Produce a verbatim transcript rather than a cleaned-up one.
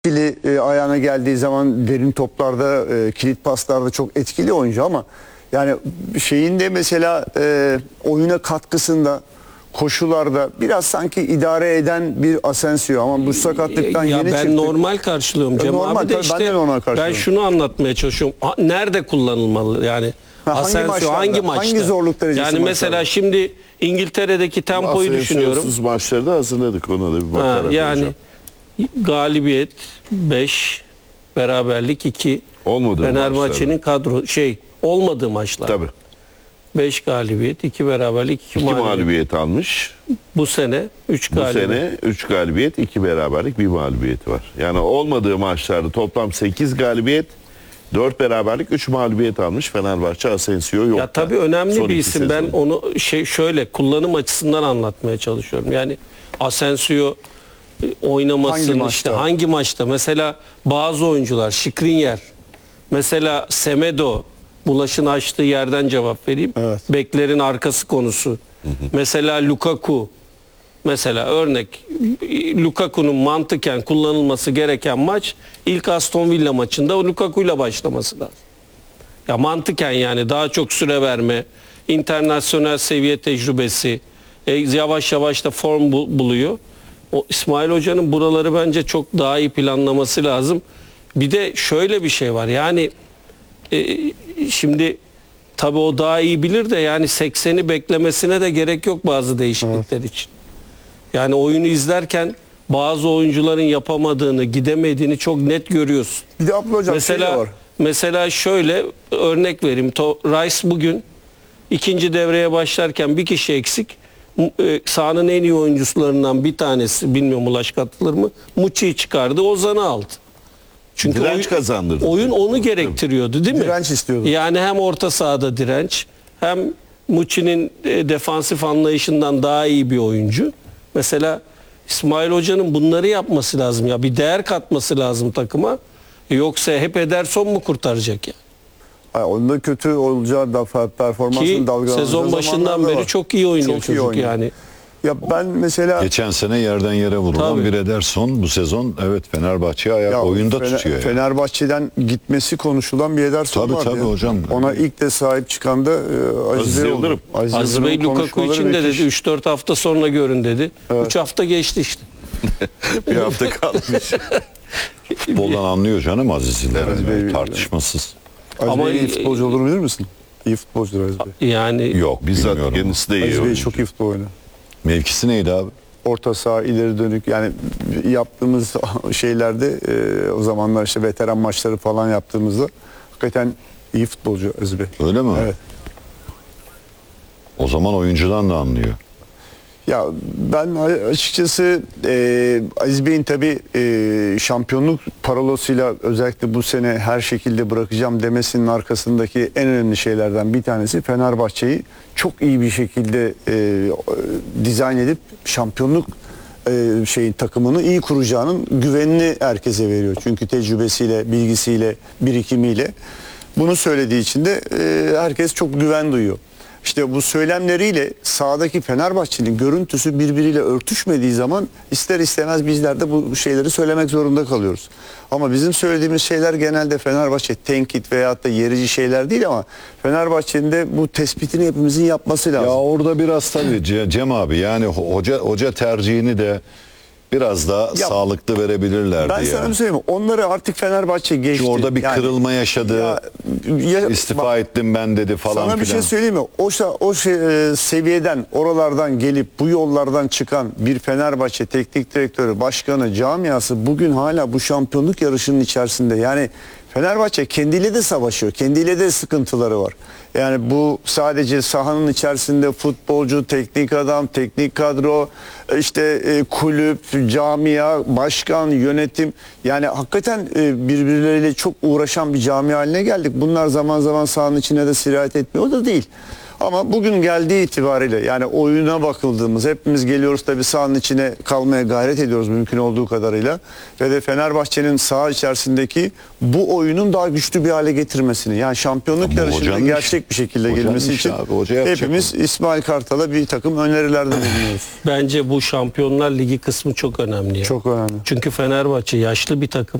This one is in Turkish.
etkili e, ayağına geldiği zaman derin toplarda, e, kilit paslarda çok etkili oyuncu ama yani şeyin de mesela e, oyuna katkısında, koşularda biraz sanki idare eden bir Asensio ama bu sakatlıktan ya yeni ben çıktı. normal karşılıyorum Cem normal, abi de tabii işte ben de normal ben karşılıyorum. şunu anlatmaya çalışıyorum. Ha, nerede kullanılmalı yani? Ha, hangi Asensio maçlarda, hangi maçta? hangi zorluk derecesi Yani mesela maçlarda? şimdi İngiltere'deki tempoyu düşünüyorum. Asensiyo'suz maçları da hazırladık, ona da bir Ha, bakarak yani hocam. galibiyet beş, beraberlik iki. Olmadığı Fenerbahçe'nin maçlarda. kadro şey olmadığı maçlar. Tabii. beş galibiyet, iki beraberlik, iki İki mağlubiyet. mağlubiyet almış. Bu sene üç Bu galibiyet. sene üç galibiyet, iki beraberlik, bir mağlubiyeti var. Yani olmadığı maçlarda toplam sekiz galibiyet, dört beraberlik, üç mağlubiyet almış Fenerbahçe. Asensio yok. Ya tabii önemli Son bir iki isim. Ben sezon. onu şey şöyle kullanım açısından anlatmaya çalışıyorum. Yani Asensio e, oynamasın Hangi işte maçta? hangi maçta? Mesela bazı oyuncular Skriniar, mesela Semedo, Bulaş'ın açtığı yerden cevap vereyim. Evet. Beklerin arkası konusu. Hı hı. Mesela Lukaku. Mesela örnek Lukaku'nun mantıken kullanılması gereken maç ilk Aston Villa maçında o Lukaku'yla başlaması lazım. Ya mantıken yani daha çok süre verme, internasyonel seviye tecrübesi, e, yavaş yavaş da form bu, buluyor. O İsmail Hoca'nın buraları bence çok daha iyi planlaması lazım. Bir de şöyle bir şey var yani e, şimdi tabii o daha iyi bilir de yani sekseni beklemesine de gerek yok bazı değişiklikler evet. için. Yani oyunu izlerken bazı oyuncuların yapamadığını, gidemediğini çok net görüyorsun. Bir de Abdullah Hocam mesela, şey de var. Mesela şöyle örnek vereyim. Rice bugün ikinci devreye başlarken bir kişi eksik. Sahanın en iyi oyuncularından bir tanesi, bilmiyorum Ulaş katılır mı? Muçi'yi çıkardı, Ozan'ı aldı. Çünkü direnç oyun, kazandırdı. oyun onu gerektiriyordu değil mi? Direnç istiyordu. Yani hem orta sahada direnç, hem Muçi'nin defansif anlayışından daha iyi bir oyuncu. Mesela İsmail Hoca'nın bunları yapması lazım ya, bir değer katması lazım takıma. Yoksa hep Ederson mu kurtaracak ya? Yani onda kötü olacağı da performansın Ki dalgalanacağı sezon başından beri var. çok iyi oynuyor Çok iyi çocuk oynuyor. yani. Ya ben mesela Geçen sene yerden yere vurulan Tabii. bir Ederson bu sezon evet Fenerbahçe'yi ayak ya oyunda Fener- tutuyor. Yani. Fenerbahçe'den gitmesi konuşulan bir Ederson Tabii, vardı. tabii ya. hocam. Ona ilk de sahip çıkan da e, Aziz, Aziz Bey oldu. Yıldırım. Aziz, Aziz Yıldırım'ın Bey Lukaku konuşmaları için de müthiş. dedi üç dört hafta sonra görün dedi. Evet. üç hafta geçti işte. Bir hafta kalmış. Futboldan anlıyor canım Aziz Yıldırım. Evet, Yani Bey- tartışmasız. Aziz Ama- Bey iyi futbolcu olduğunu bilir misin? İyi futbolcudur Aziz Bey. Yani Yok Bizzat bilmiyorum. kendisi de iyi Aziz Bey oyuncu. çok iyi futbol oynuyor. Mevkisi neydi abi? Orta saha, ileri dönük, yani yaptığımız şeylerde e, o zamanlar işte veteran maçları falan yaptığımızda hakikaten iyi futbolcu Aziz Bey. Öyle mi? Evet. O zaman oyuncudan da anlıyor. Ya ben açıkçası e, Aziz Bey'in tabii e, şampiyonluk parolosuyla özellikle bu sene her şekilde bırakacağım demesinin arkasındaki en önemli şeylerden bir tanesi Fenerbahçe'yi çok iyi bir şekilde e, dizayn edip şampiyonluk e, şeyin takımını iyi kuracağının güvenini herkese veriyor. Çünkü tecrübesiyle, bilgisiyle, birikimiyle bunu söylediği için de e, herkes çok güven duyuyor. İşte bu söylemleriyle sahadaki Fenerbahçe'nin görüntüsü birbiriyle örtüşmediği zaman ister istemez bizler de bu şeyleri söylemek zorunda kalıyoruz. Ama bizim söylediğimiz şeyler genelde Fenerbahçe tenkit veyahut da yerici şeyler değil ama Fenerbahçe'nin de bu tespitini hepimizin yapması lazım. Ya orada biraz tabii Ce- Cem abi yani hoca hoca tercihini de biraz daha Ya, sağlıklı verebilirlerdi Ben yani. sana bir söyleyeyim mi? Onları artık Fenerbahçe geçti. Çünkü orada bir Yani- kırılma yaşadı. Ya- ya- istifa bak- ettim ben dedi falan Sana filan. bir şey söyleyeyim mi? O, şa- o şey, e, seviyeden, oralardan gelip bu yollardan çıkan bir Fenerbahçe teknik direktörü, başkanı, camiası bugün hala bu şampiyonluk yarışının içerisinde. Yani Fenerbahçe kendiyle de savaşıyor. Kendiyle de sıkıntıları var. Yani bu sadece sahanın içerisinde futbolcu, teknik adam, teknik kadro, işte e, kulüp, camia, başkan, yönetim. Yani hakikaten e, birbirleriyle çok uğraşan bir camia haline geldik. Bunlar zaman zaman sahanın içine de sirayet etmiyor da değil. Ama bugün geldiği itibariyle yani oyuna bakıldığımız hepimiz geliyoruz tabii sahanın içine kalmaya gayret ediyoruz mümkün olduğu kadarıyla. Ve de Fenerbahçe'nin saha içerisindeki bu oyunun daha güçlü bir hale getirmesini yani şampiyonluk Ama yarışında hocanın gerçek işi. bir şekilde Hocanın gelmesi işi için abi, hoca yapacak hepimiz İsmail Kartal'a bir takım önerilerde bulunuyoruz. Bence bu Şampiyonlar Ligi kısmı çok önemli. ya. Çok önemli. Çünkü Fenerbahçe yaşlı bir takım.